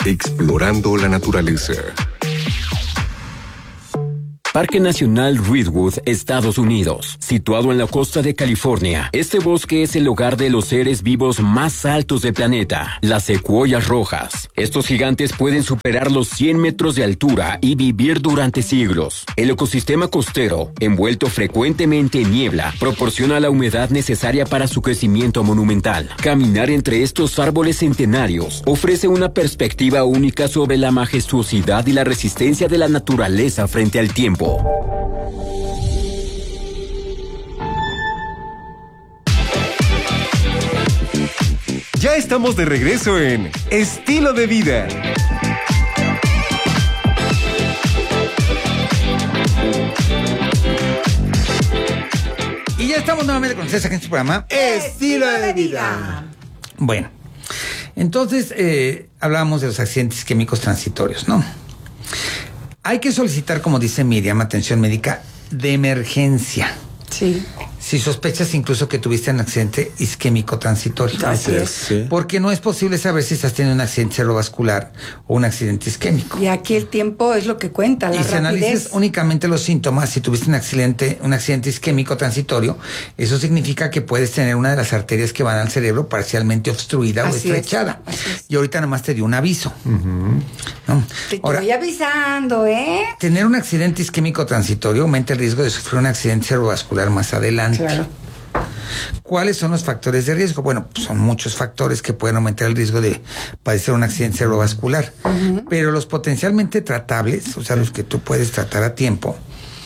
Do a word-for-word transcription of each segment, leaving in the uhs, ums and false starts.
Explorando la naturaleza. Parque Nacional Redwood, Estados Unidos. Situado en la costa de California, este bosque es el hogar de los seres vivos más altos del planeta, las secuoyas rojas. Estos gigantes pueden superar los cien metros de altura y vivir durante siglos. El ecosistema costero, envuelto frecuentemente en niebla, proporciona la humedad necesaria para su crecimiento monumental. Caminar entre estos árboles centenarios ofrece una perspectiva única sobre la majestuosidad y la resistencia de la naturaleza frente al tiempo. Ya estamos de regreso en Estilo de Vida. Y ya estamos nuevamente con ustedes aquí en este programa Estilo de Vida. Bueno, entonces eh, hablábamos de los accidentes químicos transitorios, ¿no? Hay que solicitar, como dice Miriam, atención médica de emergencia. Sí. Si sospechas incluso que tuviste un accidente isquémico transitorio. Así es. Sí. Porque no es posible saber si estás teniendo un accidente cerebrovascular o un accidente isquémico. Y aquí el tiempo es lo que cuenta, la Y si rapidez. analizas únicamente los síntomas, si tuviste un accidente, un accidente isquémico transitorio, eso significa que puedes tener una de las arterias que van al cerebro parcialmente obstruida Así o estrechada. es, así es. Y ahorita nada más te dio un aviso. Uh-huh. ¿No? Te Ahora, estoy avisando, ¿eh? tener un accidente isquémico transitorio aumenta el riesgo de sufrir un accidente cerebrovascular más adelante. Claro. ¿Cuáles son los factores de riesgo? Bueno, pues son muchos factores que pueden aumentar el riesgo de padecer un accidente cerebrovascular. Uh-huh. Pero los potencialmente tratables, o sea, los que tú puedes tratar a tiempo,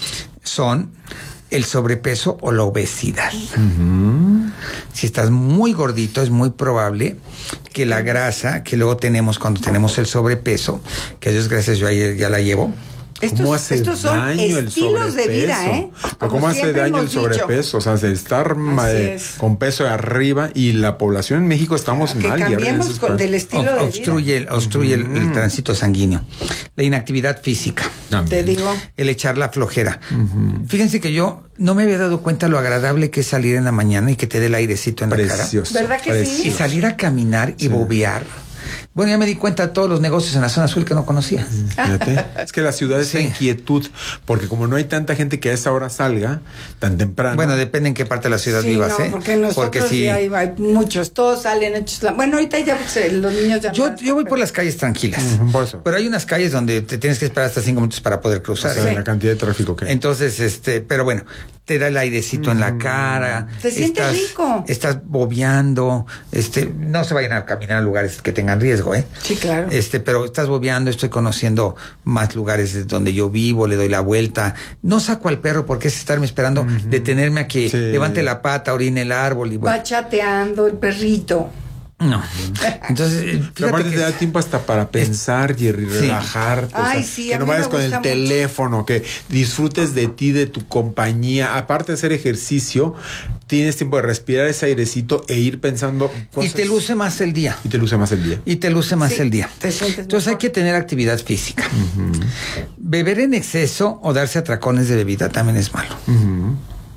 son el sobrepeso o la obesidad. Uh-huh. Si estás muy gordito, es muy probable que la grasa que luego tenemos cuando tenemos el sobrepeso, que a Dios gracias yo ya, ya la llevo. Estos, ¿Cómo hace estos son daño el estilos sobrepeso? de vida, ¿eh? Como ¿Cómo hace daño el sobrepeso? O sea, de estar eh, con peso de arriba y la población en México estamos que mal. Que cambiemos con, del estilo o, de obstruye, vida. Obstruye mm. el, el tránsito sanguíneo. La inactividad física. También. Te digo. El echar la flojera. Uh-huh. Fíjense que yo no me había dado cuenta lo agradable que es salir en la mañana y que te dé el airecito en Precioso. la cara. ¿Verdad que Precioso. sí? Y salir a caminar y sí. bobear. Bueno, ya me di cuenta de todos los negocios en la zona azul que no conocía. Fíjate. Es que la ciudad es sí. inquietud, porque como no hay tanta gente que a esa hora salga tan temprano. Bueno, depende en qué parte de la ciudad sí, vivas, no, ¿eh? Porque nosotros porque sí. hay, hay muchos, todos salen hechos. La... Bueno, ahorita ya pues, los niños ya. Yo, yo voy por las calles tranquilas. Uh-huh, por eso. Pero hay unas calles donde te tienes que esperar hasta cinco minutos para poder cruzar. O sea, ¿eh? la cantidad de tráfico que hay. Entonces, este, pero bueno, te da el airecito uh-huh. en la cara. Te sientes estás, rico. Estás bobeando. Este, no se vayan a caminar a lugares que tengan riesgo, ¿eh? Sí, claro. Este, pero estás bobeando, estoy conociendo más lugares donde yo vivo, le doy la vuelta. No saco al perro porque es estarme esperando, uh-huh. detenerme a que sí. levante la pata, orine el árbol y bueno. Va chateando el perrito. No. Entonces, pero aparte te da tiempo hasta para pensar, Jerry, sí. relajarte. Ay, o sea, sí, que no vayas con el mucho. teléfono, que disfrutes de ti, de tu compañía. Aparte de hacer ejercicio, tienes tiempo de respirar ese airecito e ir pensando cosas. Y te luce más el día. Y te luce más el día. Y te luce más sí, el día. Entonces mejor. Hay que tener actividad física. Uh-huh. Beber en exceso o darse atracones de bebida también es malo. Uh-huh.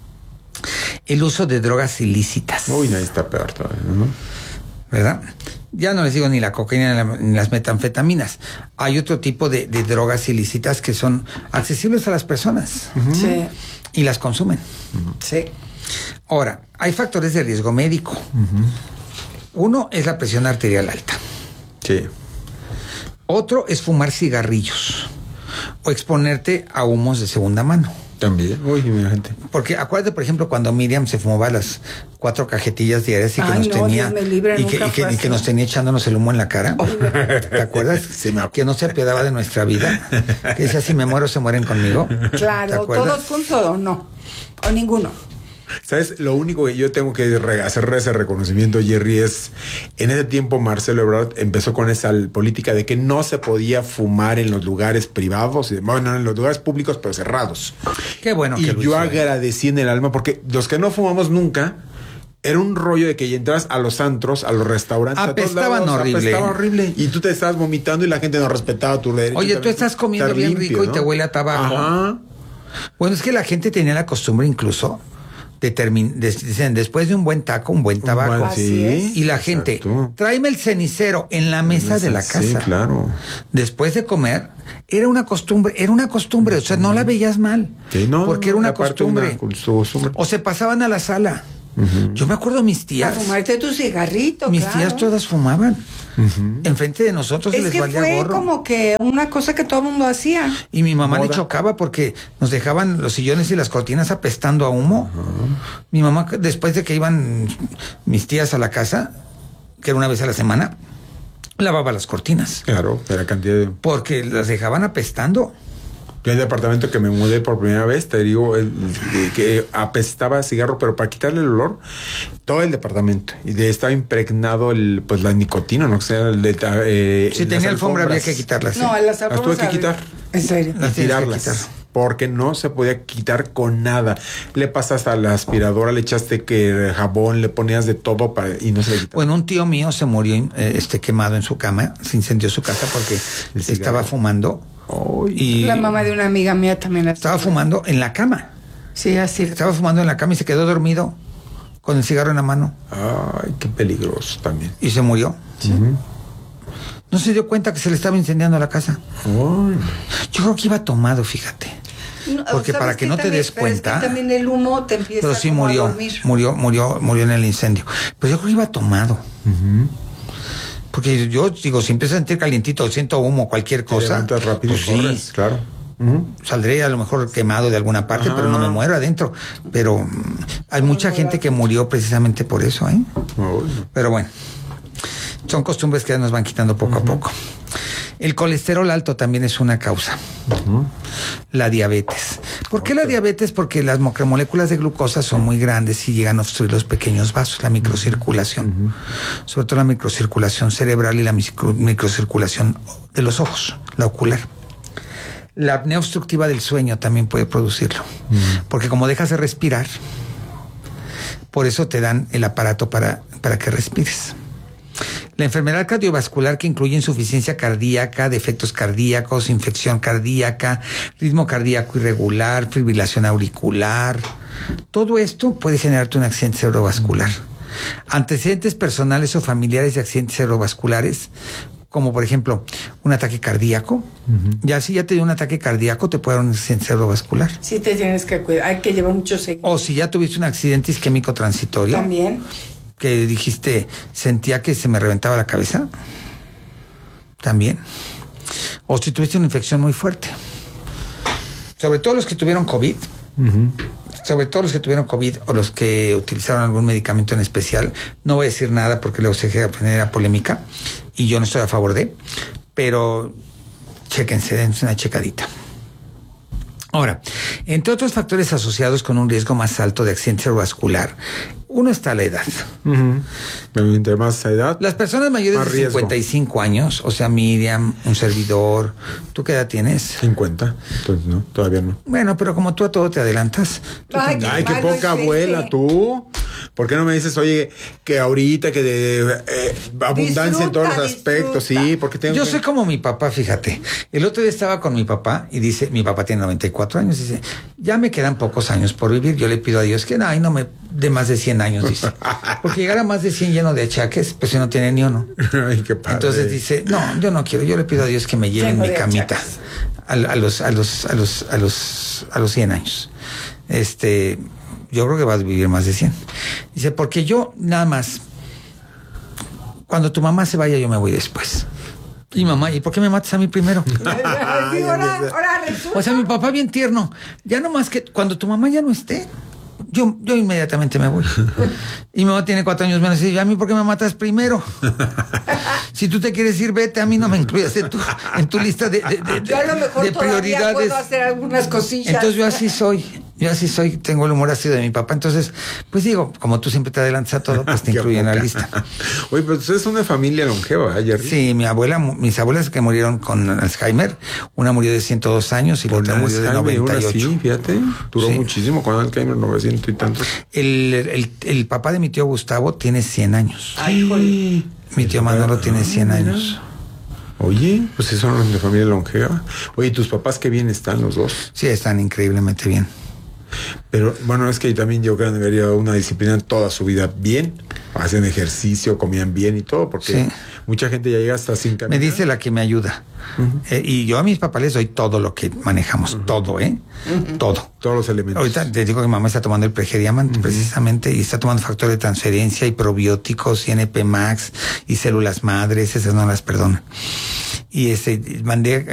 El uso de drogas ilícitas. Uy, no, está peor todavía, ¿no? ¿Verdad? Ya no les digo ni la cocaína ni, la, ni las metanfetaminas. Hay otro tipo de, de drogas ilícitas que son accesibles a las personas. Uh-huh. Sí. Y las consumen. Uh-huh. Sí. Ahora, hay factores de riesgo médico. Uh-huh. Uno es la presión arterial alta. Sí. Otro es fumar cigarrillos o exponerte a humos de segunda mano. También. Uy, mi gente. Porque acuérdate, por ejemplo, cuando Miriam se fumaba las cuatro cajetillas diarias y que Ay, nos no, tenía Dios me libre, y, que, y, que, y que nos tenía echándonos el humo en la cara. Oh. ¿Te acuerdas? Sí, me que no se apiadaba de nuestra vida. Que decía, si me muero, se mueren conmigo. Claro, todos juntos o no. O ninguno. ¿Sabes? Lo único que yo tengo que hacer ese reconocimiento, Jerry, es en ese tiempo Marcelo Ebrard empezó con esa política de que no se podía fumar en los lugares privados, y, bueno, en los lugares públicos, pero cerrados. Qué bueno y que lo yo hizo, agradecí en el alma, porque los que no fumamos nunca, era un rollo de que ya entras a los antros, a los restaurantes. Apestaban horrible. Apestaba horrible. Y tú te estabas vomitando y la gente no respetaba tu derecho. Oye, tú estás comiendo bien limpio, rico, ¿no? Y te huele a tabaco. Ajá. Bueno, es que la gente tenía la costumbre incluso determin- des- dicen, después de un buen taco, un buen tabaco. Bueno, sí, Así Y la gente, exacto. tráeme el cenicero en la mesa de la casa. Sí, claro. Después de comer, era una costumbre, era una costumbre, o sea, no la veías mal. Sí, no, porque era una aparte costumbre. una costumbre. O se pasaban a la sala. Yo me acuerdo mis A tías. fumarte tu cigarrito, Mis claro. tías todas fumaban. Enfrente de nosotros se Es les que valía fue gorro. como que una cosa que todo el mundo hacía. Y mi mamá le Moda. chocaba porque nos dejaban los sillones y las cortinas apestando a humo. Mi mamá, después de que iban mis tías a la casa, que era una vez a la semana, lavaba las cortinas. Claro, de la cantidad de... Porque las dejaban apestando. Yo el departamento que me mudé por primera vez, te digo, el- el- que apestaba a cigarro, pero para quitarle el olor, todo el departamento. Y de estaba impregnado el, pues la nicotina, no sé, el de, eh, Si las tenía alfombra había alfombras. que quitarlas. No, ¿eh? las Las tuve alfombras que había- quitar. En serio. Y Las tienes que tirarlas. quitar. Porque no se podía quitar con nada. Le pasas a la aspiradora, le echaste que jabón, le ponías de todo para, y no se le quitaba. Bueno, un tío mío se murió eh, este quemado en su cama, se incendió su casa porque El cigarro. estaba fumando Ay. y La mamá de una amiga mía también la estaba fumando en la cama. Sí, así. Estaba fumando en la cama y se quedó dormido con el cigarro en la mano Ay, qué peligroso también. y se murió. No se dio cuenta que se le estaba incendiando la casa. Ay. Yo creo que iba tomado, fíjate. No, Porque ¿sabes para que qué no te también? des Pero es que cuenta- también el humo te empieza Pero sí como a murió, dormir. murió, murió, murió en el incendio. Pero yo creo que iba tomado. Porque yo digo, si empiezo a sentir calientito, siento humo, cualquier Te cosa, levantas rápido, pues corres, sí, claro. Ujú. saldré a lo mejor quemado de alguna parte, Ajá. pero no me muero adentro. Pero mm, hay mucha gente que murió precisamente por eso, ¿eh? Ay. Pero bueno, son costumbres que ya nos van quitando poco a poco. El colesterol alto también es una causa. La diabetes. ¿Por qué la diabetes? Porque las macromoléculas de glucosa son muy grandes y llegan a obstruir los pequeños vasos, la microcirculación. Sobre todo la microcirculación cerebral y la micro- microcirculación de los ojos, la ocular. La apnea obstructiva del sueño también puede producirlo. Porque como dejas de respirar, por eso te dan el aparato para, para que respires. La enfermedad cardiovascular, que incluye insuficiencia cardíaca, defectos cardíacos, infección cardíaca, ritmo cardíaco irregular, fibrilación auricular, todo esto puede generarte un accidente cerebrovascular. Antecedentes personales o familiares de accidentes cerebrovasculares, como por ejemplo un ataque cardíaco. Ya si ya te dio un ataque cardíaco, te puede dar un accidente cerebrovascular. Sí te tienes que cuidar, hay que llevar mucho seguimiento. O si ya tuviste un accidente isquémico transitorio, También. que dijiste, sentía que se me reventaba la cabeza, también. O si tuviste una infección muy fuerte. Sobre todo los que tuvieron COVID, sobre todo los que tuvieron COVID o los que utilizaron algún medicamento en especial, no voy a decir nada porque luego se genera polémica y yo no estoy a favor de, pero chéquense, dense una checadita. Ahora, entre otros factores asociados con un riesgo más alto de accidente cerebrovascular, uno está la edad. Entre más edad. Las personas mayores Más de riesgo. cincuenta y cinco años, o sea, Miriam, un servidor, ¿tú qué edad tienes? cincuenta. Entonces, no, todavía no. Bueno, pero como tú a todo te adelantas. tú Ay, también. Ay, qué malo poca es abuela, este. tú. ¿Por qué no me dices, oye, que ahorita, que de eh, abundancia en todos los Disfruta, aspectos? disfruta. Sí, porque tengo Yo que- soy como mi papá, fíjate. El otro día estaba con mi papá y dice, mi papá tiene noventa y cuatro años, dice, ya me quedan pocos años por vivir. Yo le pido a Dios que ay, no me dé más de cien años, dice. Porque llegar a más de cien lleno de achaques, pues si no tiene ni uno. Ay, qué padre. Entonces dice, no, yo no quiero, yo le pido a Dios que me lleve en Lleno mi de camita achaques. a, a los, a los, a los, a los, a los cien años. Este, yo creo que vas a vivir más de cien. Dice, porque yo nada más, cuando tu mamá se vaya, yo me voy después. Y mamá, ¿y por qué me matas a mí primero? Sí, ahora, ahora resulta. O sea, mi papá bien tierno. Ya nomás que cuando tu mamá ya no esté, yo, yo inmediatamente me voy. Y mi mamá tiene cuatro años menos y dice, ¿a mí por qué me matas primero? Si tú te quieres ir, vete, a mí no me incluyas en tu, en tu lista de, de, de, Yo a lo mejor de todavía prioridades. puedo hacer algunas cosillas. Entonces yo así soy. Yo así soy, tengo el humor así de mi papá. Entonces, pues digo, como tú siempre te adelantas a todo, pues te Qué incluyo en la poca. lista. Oye, pero ustedes son una familia longeva, ¿eh, Jerry? Sí, mi abuela, mis abuelas que murieron con Alzheimer, una murió de ciento dos años y la Con otra murió de Alzheimer, noventa y una ocho. sí, fíjate. Duró Sí. muchísimo con Alzheimer, novecientos y tantos. El, el, el papá de mi tío Gustavo tiene cien años. Ay, jole. Mi tío Manolo tiene cien años. Oye, pues sí son de familia longeva. Oye, ¿tus papás qué bien están los dos? Sí, están increíblemente bien. Pero bueno, es que también yo creo que debería haber una disciplina toda su vida bien, hacen ejercicio, comían bien y todo, porque Sí. mucha gente ya llega hasta sin caminar. Me dice la que me ayuda. Uh-huh. Eh, y yo a mis papás les doy todo lo que manejamos, uh-huh. todo, ¿eh? Uh-huh. Todo. Todos los elementos. Ahorita te digo que mamá está tomando el Pregeriamant, uh-huh. precisamente, y está tomando factor de transferencia y probióticos y N P Max y células madres, esas no las perdonan. Y este, mandé